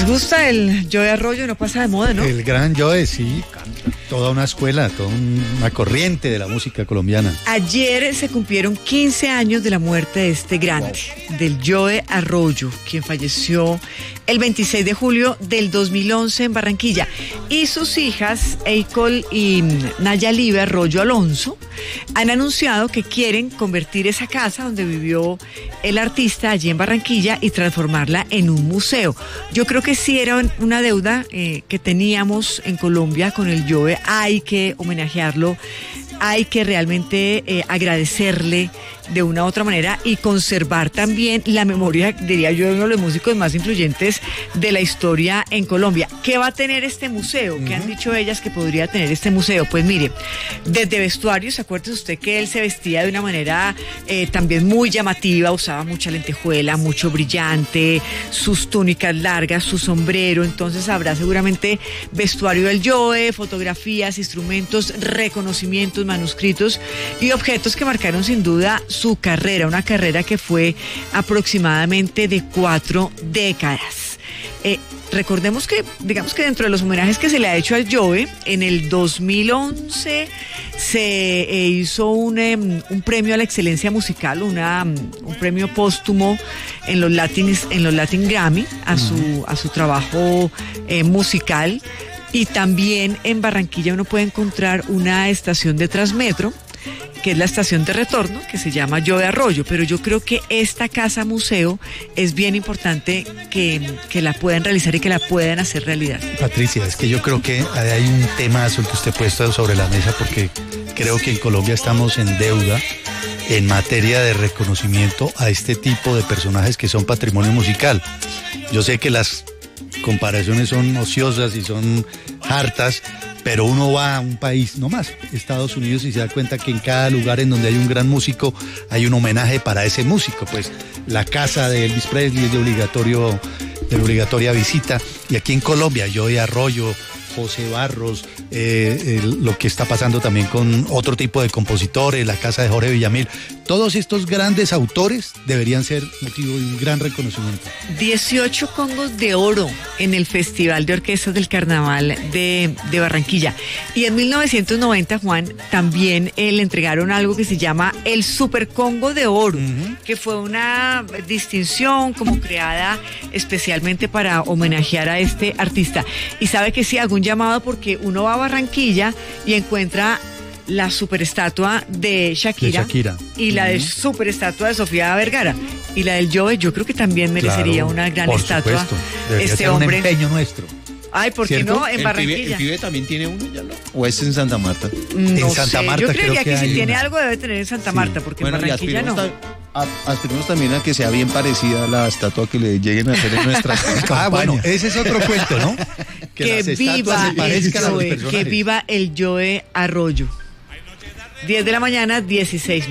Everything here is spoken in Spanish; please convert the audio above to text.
gusta el Joe Arroyo? No pasa de moda, ¿no? El gran Joe, sí, toda una escuela, toda una corriente de la música colombiana. Ayer se cumplieron 15 años de la muerte de este grande, del Joe Arroyo, quien falleció el 26 de julio del 2011 en Barranquilla. Y sus hijas, Eicol y Nayalibe Arroyo Alonso, han anunciado que quieren convertir esa casa donde vivió el artista allí en Barranquilla y transformarla en un museo. Yo creo que sí era una deuda que teníamos en Colombia con el Joe. Hay que homenajearlo, hay que realmente agradecerle de una u otra manera y conservar también la memoria, diría yo, de uno de los músicos más influyentes de la historia en Colombia. ¿Qué va a tener este museo? ¿Qué han dicho ellas que podría tener este museo? Pues mire, desde vestuarios, acuérdese usted que él se vestía de una manera también muy llamativa, usaba mucha lentejuela, mucho brillante, sus túnicas largas, su sombrero, entonces habrá seguramente vestuario del Joe, fotografías, instrumentos, reconocimientos, manuscritos y objetos que marcaron sin duda su carrera, una carrera que fue aproximadamente de 4 décadas. Recordemos que, digamos que dentro de los homenajes que se le ha hecho al Joe, en el 2011 se hizo un premio a la excelencia musical, un premio póstumo en los Latin Grammy a su trabajo musical. Y también en Barranquilla uno puede encontrar una estación de Transmetro, que es la estación de retorno, que se llama Joe Arroyo, pero yo creo que esta casa museo es bien importante que la puedan realizar y que la puedan hacer realidad. Patricia, es que yo creo que hay un temazo que usted ha puesto sobre la mesa, porque creo que en Colombia estamos en deuda en materia de reconocimiento a este tipo de personajes que son patrimonio musical. Yo sé que las comparaciones son ociosas y son hartas, pero uno va a un país, no más, Estados Unidos, y se da cuenta que en cada lugar en donde hay un gran músico hay un homenaje para ese músico. Pues la casa de Elvis Presley es de obligatoria visita, y aquí en Colombia, Joe Arroyo, José Barros, lo que está pasando también con otro tipo de compositores, la casa de Jorge Villamil, todos estos grandes autores deberían ser motivo de un gran reconocimiento. 18 congos de oro en el Festival de Orquestas del Carnaval de Barranquilla. Y en 1990, Juan, también le entregaron algo que se llama el Super Congo de Oro, que fue una distinción como creada especialmente para homenajear a este artista. Y sabe que sí, hago un llamado porque uno va a Barranquilla y encuentra la superestatua de Shakira y la de superestatua de Sofía Vergara, y la del Joe, yo creo que también merecería una gran estatua. Debería ser hombre, un empeño nuestro. Ay, ¿por qué no? En Barranquilla. ¿El pibe también tiene uno ya, no? ¿O es en Santa Marta? No en Santa sé. Marta yo creería que si tiene una... algo debe tener en Santa Marta, porque en Barranquilla no. Aspiramos también a que sea bien parecida a la estatua que le lleguen a hacer en nuestra campaña. Bueno, ese es otro cuento, ¿no? Que viva el Joe, que viva el Joe Arroyo. 10 de la mañana, 16